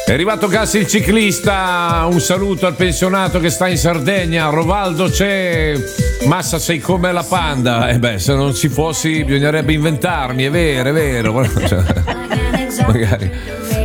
È arrivato Gas il ciclista, un saluto al pensionato che sta in Sardegna. Rovaldo c'è, Massa sei come la panda. Se non ci fossi bisognerebbe inventarmi, è vero. Cioè, magari.